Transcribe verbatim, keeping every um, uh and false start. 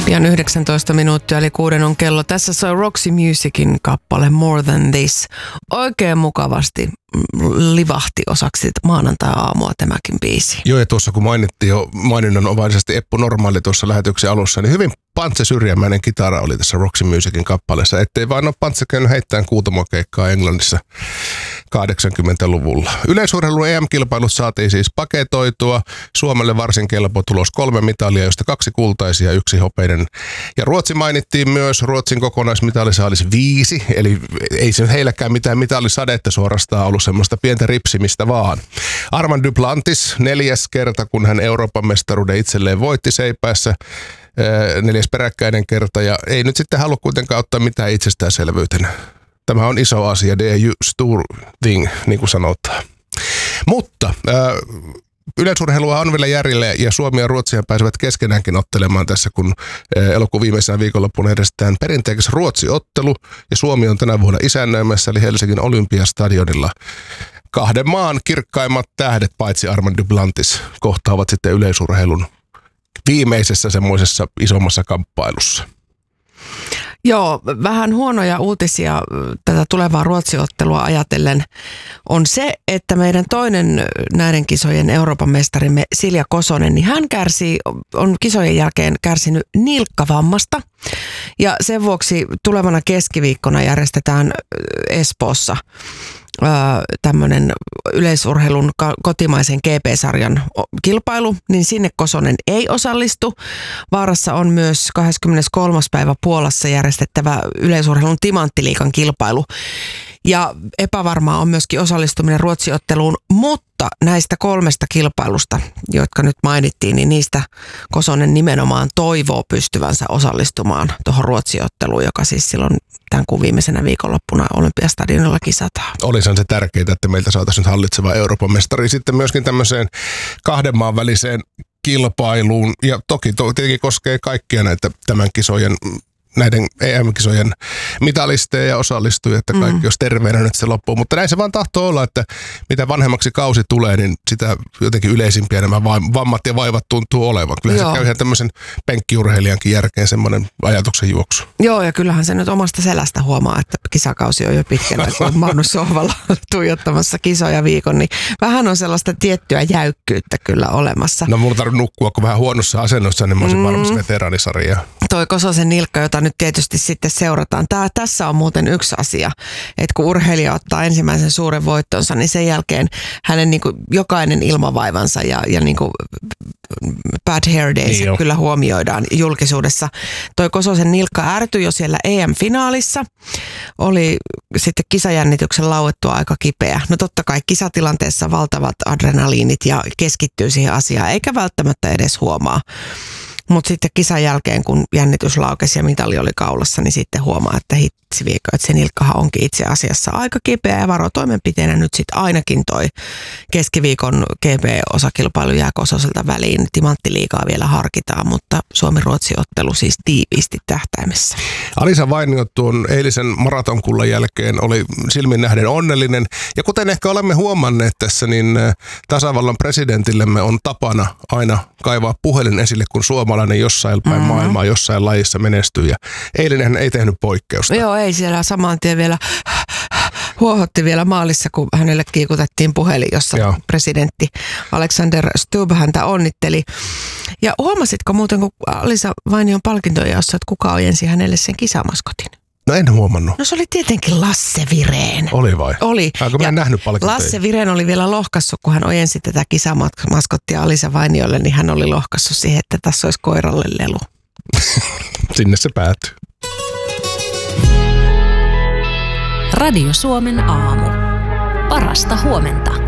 Pian yhdeksäntoista minuuttia eli kuuden on kello. Tässä soi Roxy Musicin kappale More Than This. Oikein mukavasti livahti osaksi maanantai-aamua tämäkin biisi. Joo, ja tuossa kun mainittiin jo maininnanomaisesti Eppu Normaali tuossa lähetyksen alussa, niin hyvin Pantse Syrjämäinen kitara oli tässä Roxy Musicin kappaleessa. Ettei vaan ole Pantse käynyt heittämään kuutamokeikkaa Englannissa kahdeksankymmentäluvulla. Yleisurheilun E M-kilpailut saatiin siis paketoitua. Suomelle varsin kelpo tulos kolme mitalia, joista kaksi kultaisia ja yksi hopeinen. Ja Ruotsi mainittiin myös. Ruotsin kokonaismitalissa olisi viisi, eli ei se heilläkään mitään mitalisadetta suorastaan ollut, semmoista pientä ripsimistä vaan. Armand Duplantis neljäs kerta, kun hän Euroopan mestaruuden itselleen voitti Seipäissä. Neljäs peräkkäinen kerta, ja ei nyt sitten halua kuitenkaan ottaa mitään itsestäänselvyytenä. Tämä on iso asia, det är ju stor ting, niin kuin sanotaan. Mutta äh, yleisurheilua on vielä järjellä, ja Suomi ja Ruotsi pääsevät keskenäänkin ottelemaan tässä, kun äh, elokuun viimeisenä viikonloppuna edestetään perinteikäs Ruotsi-ottelu, ja Suomi on tänä vuonna isännöimässä, eli Helsingin Olympiastadionilla. Kahden maan kirkkaimmat tähdet, paitsi Armand Duplantis, kohtaavat sitten yleisurheilun viimeisessä semmoisessa isommassa kamppailussa. Joo, vähän huonoja uutisia tätä tulevaa Ruotsi-ottelua ajatellen on se, että meidän toinen näiden kisojen Euroopan mestarimme Silja Kosonen, niin hän kärsii, on kisojen jälkeen kärsinyt nilkkavammasta. Ja sen vuoksi tulevana keskiviikkona järjestetään Espoossa tämmöinen yleisurheilun kotimaisen G P-sarjan kilpailu, niin sinne Kosonen ei osallistu. Vaarassa on myös kahdeskymmeneskolmas päivä Puolassa järjestettävä yleisurheilun timanttiliigan kilpailu. Ja epävarmaa on myöskin osallistuminen Ruotsi-otteluun, mutta näistä kolmesta kilpailusta, jotka nyt mainittiin, niin niistä Kosonen nimenomaan toivoo pystyvänsä osallistumaan tuohon Ruotsi-otteluun, joka siis silloin tämän kuun viimeisenä viikonloppuna Olympiastadionilla kisataan. Olisihan se tärkeää, että meiltä saataisiin nyt hallitseva Euroopan mestari sitten myöskin tämmöiseen kahden maan väliseen kilpailuun. Ja toki to, tietenkin koskee kaikkia näitä tämän kisojen näiden E M-kisojen mitalisteja ja osallistujia, että kaikki mm. olisi terveenä nyt se loppuu. Mutta näin se vaan tahtoo olla, että mitä vanhemmaksi kausi tulee, niin sitä jotenkin yleisimpiä nämä vammat ja vaivat tuntuu olevan. Kyllähän Joo. se käy ihan tämmöisen penkkiurheilijankin järkeen semmoinen ajatuksen juoksu. Joo, ja kyllähän se nyt omasta selästä huomaa, että kisakausi on jo pitkällä, kun on maannut sohvalla tuijottamassa kisoja viikon, niin vähän on sellaista tiettyä jäykkyyttä kyllä olemassa. No mun tarvitse nukkua, kun vähän huonossa asennossa, niin mä olisin mm. varmasti veteraanisarjaa. Toi Kososen nilkka, jota nyt tietysti sitten seurataan. Tää, tässä on muuten yksi asia, että kun urheilija ottaa ensimmäisen suuren voittonsa, niin sen jälkeen hänen niin kuin jokainen ilmavaivansa ja, ja niin kuin bad hair days niin kyllä huomioidaan julkisuudessa. Toi Kososen nilkka ärtyi jo siellä E M-finaalissa. Oli sitten kisajännityksen lauettua aika kipeä. No totta kai kisatilanteessa valtavat adrenaliinit ja keskittyy siihen asiaan, eikä välttämättä edes huomaa. Mutta sitten kisan jälkeen, kun jännitys laukesi ja mitali oli kaulassa, niin sitten huomaa, että hitsi viikko, että se nilkkahan onkin itse asiassa aika kipeä ja varotoimenpiteenä nyt sitten ainakin toi keskiviikon G P-osakilpailu jää Kososelta väliin. Timanttiliigaa vielä harkitaan, mutta Suomi-Ruotsi-ottelu siis tiiviisti tähtäimessä. Alisa Vainio tuon eilisen maratonkullan jälkeen oli silmin nähden onnellinen. Ja kuten ehkä olemme huomanneet tässä, niin tasavallan presidentillemme on tapana aina kaivaa puhelin esille, kun suomalainen jossain päin mm-hmm. maailmaa, jossain lajissa menestyy. Ja eilen hän ei tehnyt poikkeusta. Joo, ei siellä saman tien vielä huohotti vielä maalissa, kun hänelle kiikutettiin puhelin, jossa Joo. presidentti Alexander Stubb häntä onnitteli. Ja huomasitko muuten, kun Alisa Vainion palkintojaossa, että kuka ojensi hänelle sen kisamaskotin? No en huomannut. No se oli tietenkin Lasse Virén. Oli vai? Oli. Onko mä en nähnyt palkintoja? Lasse Virén oli vielä lohkassut, kun hän ojensi tätä kisamaskottia Alisa Vainiolle, niin hän oli lohkassut siihen, että tässä olisi koiralle lelu. Sinne se päätyy. Radio Suomen aamu. Parasta huomenta.